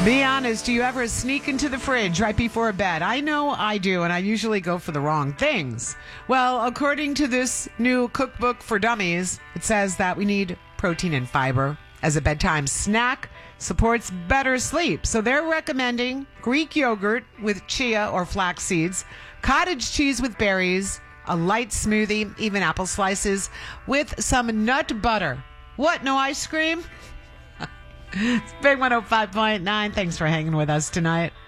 Be honest, do you ever sneak into the fridge right before bed? I know I do, and I usually go for the wrong things. Well, according to this new cookbook for dummies, it says that we need protein and fiber as a bedtime snack. Supports better sleep. So they're recommending Greek yogurt with chia or flax seeds, cottage cheese with berries, a light smoothie, even apple slices with some nut butter. What, no ice cream? It's Big 105.9. Thanks for hanging with us tonight.